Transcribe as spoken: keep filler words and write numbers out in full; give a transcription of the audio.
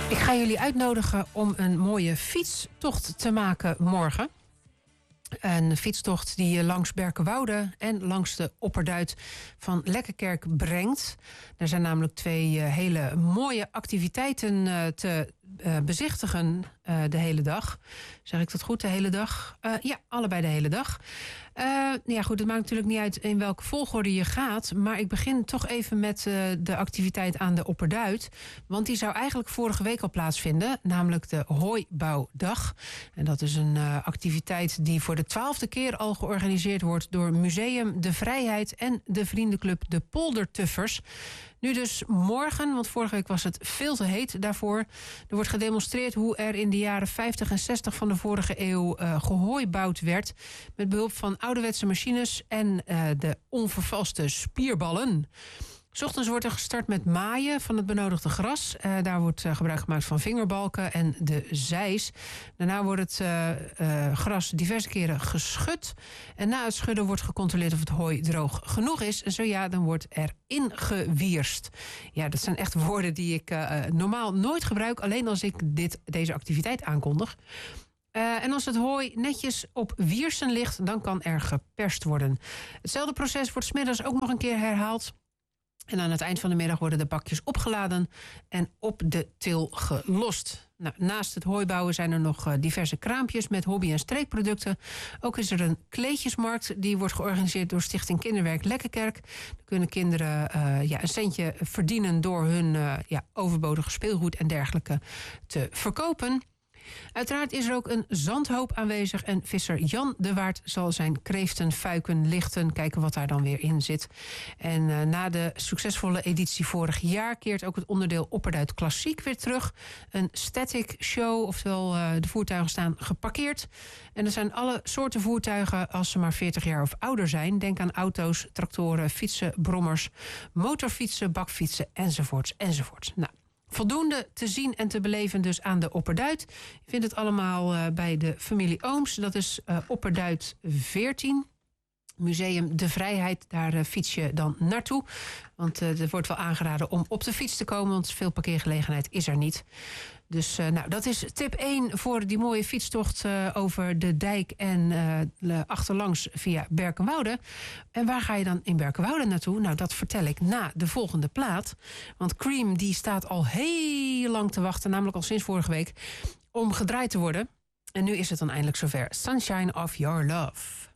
Ik ga jullie uitnodigen om een mooie fietstocht te maken morgen. Een fietstocht die je langs Berkenwoude en langs de Opperduit van Lekkerkerk brengt. Er zijn namelijk twee uh, hele mooie activiteiten uh, te uh, bezichtigen uh, de hele dag. Zeg ik dat goed, de hele dag? Uh, ja, allebei de hele dag. Uh, ja goed, het maakt natuurlijk niet uit in welke volgorde je gaat. Maar ik begin toch even met uh, de activiteit aan de Opperduit. Want die zou eigenlijk vorige week al plaatsvinden. Namelijk de Hooibouwdag. En dat is een uh, activiteit die voor de twaalfde keer al georganiseerd wordt door Museum De Vrijheid en de vriendenclub De Poldertuffers. Nu dus morgen, want vorige week was het veel te heet daarvoor. Er wordt gedemonstreerd hoe er in de jaren vijftig en zestig van de vorige eeuw uh, gehooibouwd werd. Met behulp van ouderwetse machines en uh, de onvervalste spierballen. 's Ochtends wordt er gestart met maaien van het benodigde gras. Uh, daar wordt uh, gebruik gemaakt van vingerbalken en de zeis. Daarna wordt het uh, uh, gras diverse keren geschud. En na het schudden wordt gecontroleerd of het hooi droog genoeg is. En zo ja, dan wordt er ingewierst. Ja, dat zijn echt woorden die ik uh, normaal nooit gebruik. Alleen als ik dit, deze activiteit aankondig. Uh, en als het hooi netjes op wiersen ligt, dan kan er geperst worden. Hetzelfde proces wordt 's middags ook nog een keer herhaald. En aan het eind van de middag worden de bakjes opgeladen en op de til gelost. Nou, naast het hooibouwen zijn er nog uh, diverse kraampjes met hobby- en streekproducten. Ook is er een kleedjesmarkt die wordt georganiseerd door Stichting Kinderwerk Lekkerkerk. Daar kunnen kinderen uh, ja, een centje verdienen door hun uh, ja, overbodige speelgoed en dergelijke te verkopen. Uiteraard is er ook een zandhoop aanwezig en visser Jan de Waard zal zijn kreeften, fuiken, lichten, kijken wat daar dan weer in zit. En uh, na de succesvolle editie vorig jaar keert ook het onderdeel Opperduit Klassiek weer terug. Een static show, oftewel uh, de voertuigen staan geparkeerd. En er zijn alle soorten voertuigen als ze maar veertig jaar of ouder zijn. Denk aan auto's, tractoren, fietsen, brommers, motorfietsen, bakfietsen enzovoorts enzovoorts. Nou. Voldoende te zien en te beleven dus aan de Opperduit. Je vindt het allemaal uh, bij de familie Ooms. Dat is uh, Opperduit veertien. Museum De Vrijheid, daar uh, fiets je dan naartoe. Want uh, er wordt wel aangeraden om op de fiets te komen, want veel parkeergelegenheid is er niet. Dus uh, nou, dat is tip één voor die mooie fietstocht uh, over de dijk en uh, achterlangs via Berkenwoude. En waar ga je dan in Berkenwoude naartoe? Nou, dat vertel ik na de volgende plaat. Want Cream die staat al heel lang te wachten, namelijk al sinds vorige week, om gedraaid te worden. En nu is het dan eindelijk zover. Sunshine of Your Love.